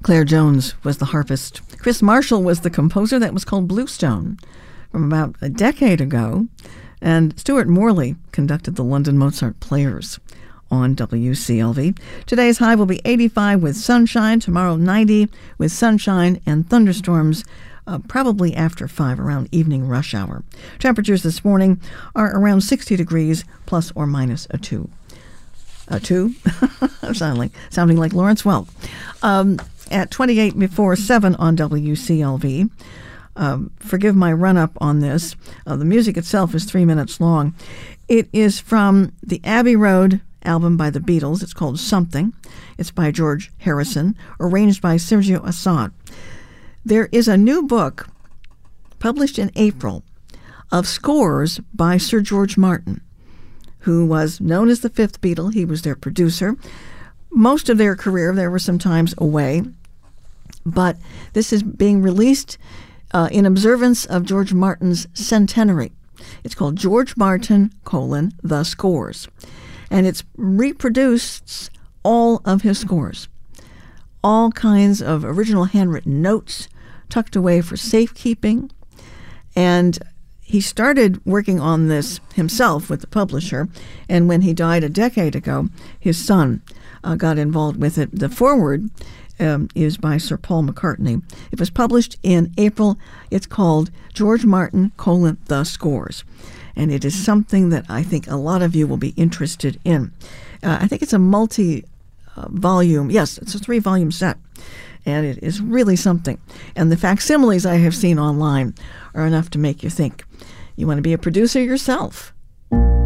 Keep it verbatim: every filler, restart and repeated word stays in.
Claire Jones was the harpist. Chris Marshall was the composer. That was called Bluestone from about a decade ago. And Stuart Morley conducted the London Mozart Players on W C L V. Today's high will be eighty-five with sunshine. Tomorrow, ninety with sunshine and thunderstorms, uh, probably after five, around evening rush hour. Temperatures this morning are around sixty degrees, plus or minus a two. A two? sounding, like, sounding like Lawrence Welk. Um, at twenty-eight before seven on W C L V. Um, forgive my run-up on this. Uh, the music itself is three minutes long. It is from the Abbey Road album by the Beatles. It's called Something. It's by George Harrison, arranged by Sergio Assad. There is a new book published in April of scores by Sir George Martin, who was known as the Fifth Beatle. He was their producer. Most of their career, they were sometimes away. But this is being released uh, in observance of George Martin's centenary. It's called George Martin, colon, The Scores. And it's reproduced all of his scores. All kinds of original handwritten notes tucked away for safekeeping. And he started working on this himself with the publisher. And when he died a decade ago, his son uh, got involved with it. The foreword um, is by Sir Paul McCartney. It was published in April. It's called George Martin, colon, The Scores. And it is something that I think a lot of you will be interested in. Uh, I think it's a multi-volume, uh, yes, it's a three-volume set, and it is really something. And the facsimiles I have seen online are enough to make you think. You want to be a producer yourself?